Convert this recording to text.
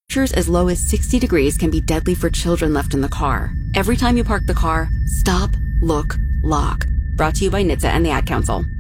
Temperatures as low as 60 degrees can be deadly for children left in the car. Every time you park the car, stop, look, lock. Brought to you by NHTSA and the Ad Council.